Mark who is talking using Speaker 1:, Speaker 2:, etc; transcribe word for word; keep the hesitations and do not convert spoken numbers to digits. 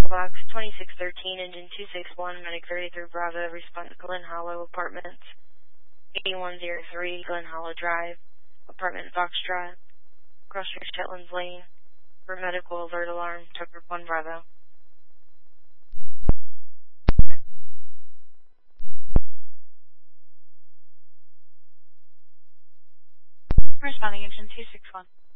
Speaker 1: Box twenty-six thirteen, engine two six one, Medic thirty-three Bravo, respond to Glen Hollow Apartments, eighty-one oh three, Glen Hollow Drive, Apartment Foxtrot, across from Shetlands Lane, for medical alert alarm, Tucker one Bravo.
Speaker 2: Responding engine two six one.